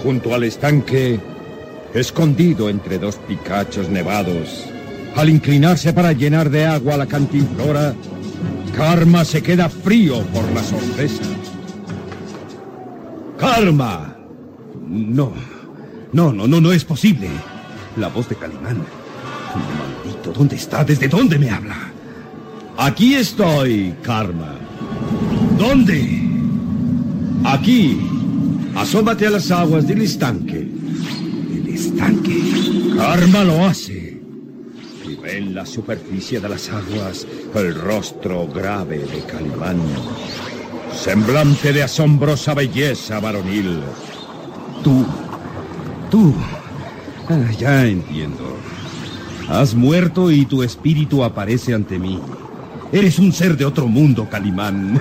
junto al estanque, escondido entre dos picachos nevados, al inclinarse para llenar de agua la cantimplora, Karma se queda frío por la sorpresa. ¡Karma! No es posible. La voz de Calimán. Maldito, ¿dónde está? ¿Desde dónde me habla? Aquí estoy, Karma. ¿Dónde? Aquí. Asómate a las aguas del estanque. ¿El estanque? Karma lo hace. Y ve en la superficie de las aguas el rostro grave de Calimán. Semblante de asombrosa belleza varonil. Tú. Ya entiendo. Has muerto y tu espíritu aparece ante mí. Eres un ser de otro mundo, Calimán.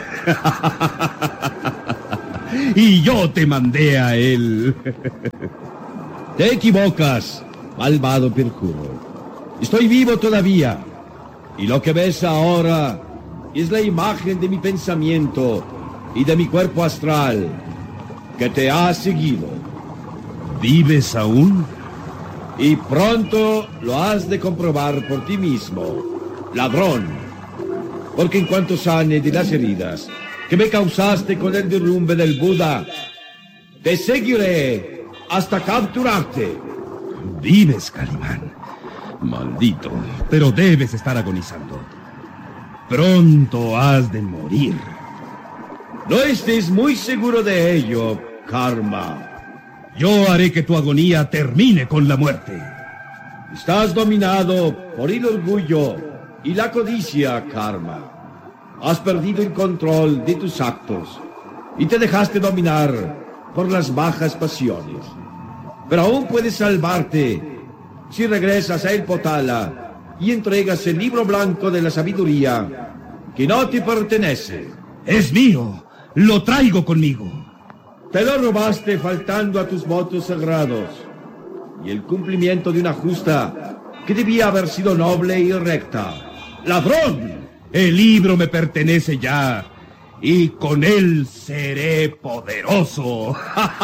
Y yo te mandé a él. Te equivocas, malvado perjuro. Estoy vivo todavía. Y lo que ves ahora es la imagen de mi pensamiento y de mi cuerpo astral que te ha seguido. ¿Vives aún? Y pronto lo has de comprobar por ti mismo, ladrón. Porque en cuanto sane de las heridas que me causaste con el derrumbe del Buda, te seguiré hasta capturarte. Vives, Calimán. Maldito, pero debes estar agonizando. Pronto has de morir. No estés muy seguro de ello, Karma. Yo haré que tu agonía termine con la muerte. Estás dominado por el orgullo y la codicia, Karma. Has perdido el control de tus actos y te dejaste dominar por las bajas pasiones. Pero aún puedes salvarte si regresas a El Potala y entregas el libro blanco de la sabiduría que no te pertenece. Es mío. Lo traigo conmigo. Te lo robaste faltando a tus votos sagrados y el cumplimiento de una justa que debía haber sido noble y recta. ¡Ladrón! El libro me pertenece ya y con él seré poderoso.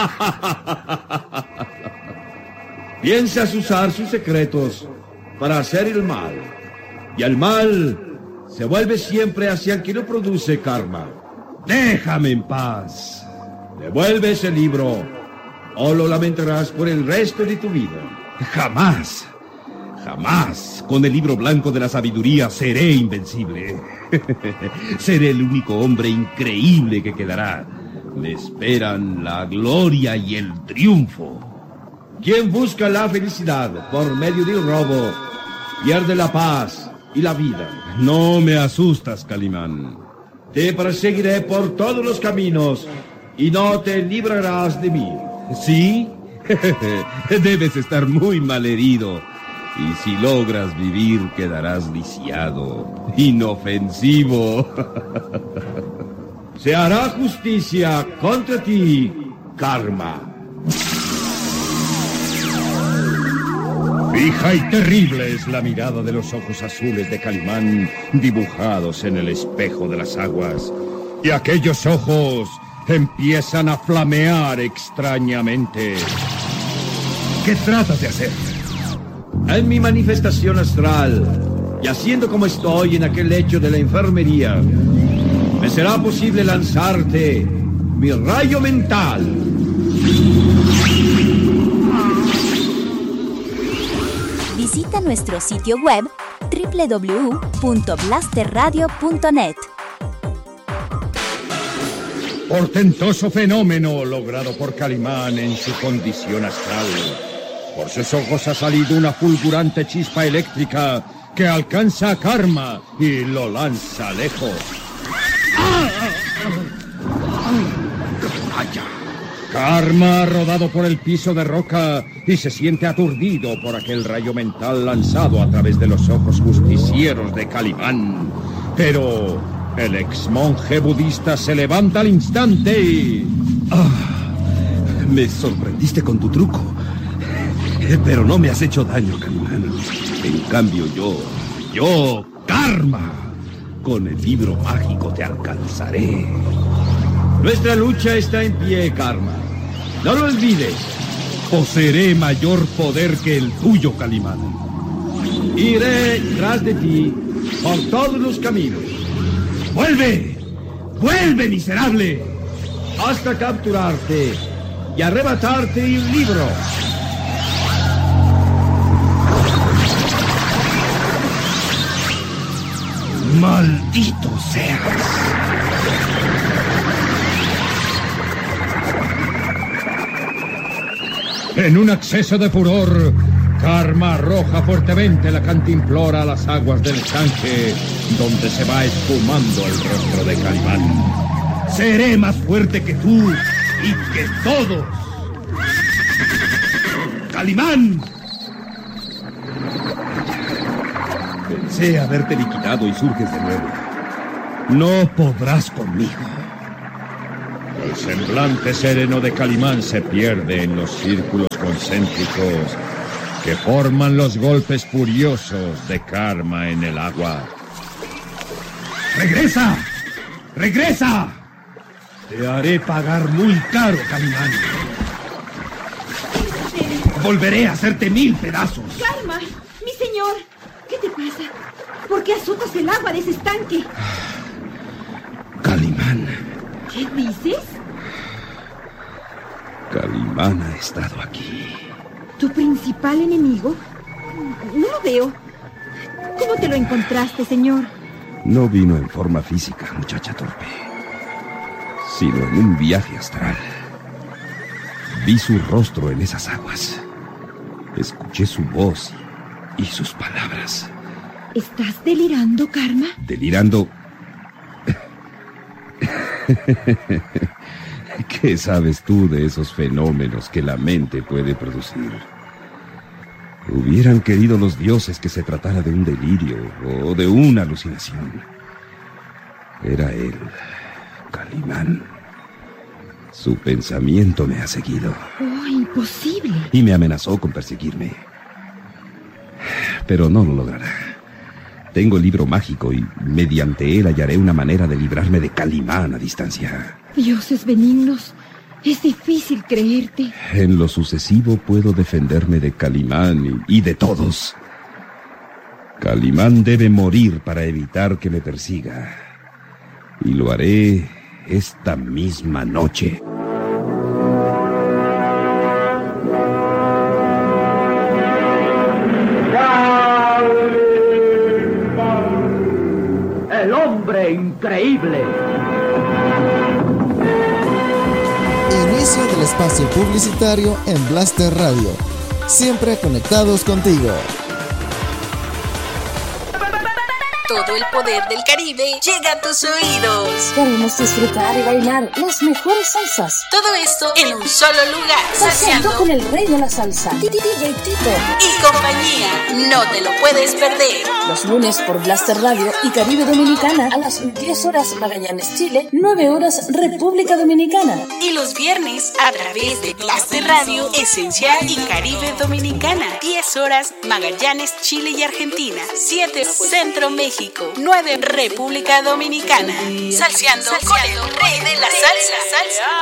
Piensas usar sus secretos para hacer el mal, y el mal se vuelve siempre hacia el que lo produce, Karma. Déjame en paz. Devuelve ese libro o lo lamentarás por el resto de tu vida. Jamás. Con el libro blanco de la sabiduría seré invencible. Seré el único hombre increíble que quedará. Me esperan la gloria y el triunfo. Quien busca la felicidad por medio del robo pierde la paz y la vida. No me asustas, Calimán. Te perseguiré por todos los caminos y no te librarás de mí. ¿Sí? Debes estar muy malherido. Y si logras vivir, quedarás lisiado, inofensivo. Se hará justicia contra ti, Karma. Fija y terrible es la mirada de los ojos azules de Calimán dibujados en el espejo de las aguas. Y aquellos ojos empiezan a flamear extrañamente. ¿Qué tratas de hacer? En mi manifestación astral, y haciendo como estoy en aquel lecho de la enfermería, me será posible lanzarte mi rayo mental. Visita nuestro sitio web www.blasterradio.net. Portentoso fenómeno logrado por Calimán en su condición astral. Por sus ojos ha salido una fulgurante chispa eléctrica que alcanza a Karma y lo lanza lejos. Karma ha rodado por el piso de roca y se siente aturdido por aquel rayo mental lanzado a través de los ojos justicieros de Calimán. Pero el ex monje budista se levanta al instante y... Me sorprendiste con tu truco. Pero no me has hecho daño, Calimán. En cambio yo, Karma, con el libro mágico te alcanzaré. Nuestra lucha está en pie, Karma. No lo olvides. poseeré mayor poder que el tuyo, Calimán. Iré tras de ti por todos los caminos. ¡Vuelve! ¡Vuelve, miserable! Hasta capturarte y arrebatarte el libro. ¡Maldito seas! En un acceso de furor, Karma arroja fuertemente la cantimplora a las aguas del estanque, donde se va espumando el rostro de Calimán. Seré más fuerte que tú y que todos. ¡Calimán! Pensé haberte liquidado y surges de nuevo. No podrás conmigo. El semblante sereno de Calimán se pierde en los círculos concéntricos que forman los golpes furiosos de Karma en el agua. ¡Regresa! ¡Regresa! Te haré pagar muy caro, Calimán. Volveré a hacerte 1000 pedazos. Karma, mi señor, ¿qué te pasa? ¿Por qué azotas el agua de ese estanque? Calimán. ¿Qué dices? Calimán ha estado aquí. ¿Tu principal enemigo? No lo veo. ¿Cómo te lo encontraste, señor? No vino en forma física, muchacha torpe, sino en un viaje astral. Vi su rostro en esas aguas. Escuché su voz y sus palabras. ¿Estás delirando, Karma? ¿Delirando? ¿Qué sabes tú de esos fenómenos que la mente puede producir? Hubieran querido los dioses que se tratara de un delirio o de una alucinación. Era él, Calimán. Su pensamiento me ha seguido. ¡Oh, imposible! Y me amenazó con perseguirme. Pero no lo logrará. Tengo el libro mágico y mediante él hallaré una manera de librarme de Calimán a distancia. Dioses benignos, es difícil creerte. En lo sucesivo puedo defenderme de Calimán y de todos. Calimán debe morir para evitar que me persiga. Y lo haré esta misma noche. El hombre increíble. Inicio del espacio publicitario en Blaster Radio. Siempre conectados contigo. Todo el poder del Caribe llega a tus oídos. Queremos disfrutar y bailar las mejores salsas. Todo esto en un solo lugar. Salseando con el rey de la salsa, DJ Tito y compañía. No te lo puedes perder. Los lunes por Blaster Radio y Caribe Dominicana a las 10 horas Magallanes, Chile, 9 horas República Dominicana. Y los viernes a través de Blaster Radio Esencial y Caribe Dominicana, 10 horas Magallanes, Chile y Argentina, 7 Centro México, 9 República Dominicana. Salseando con el rey de la salsa.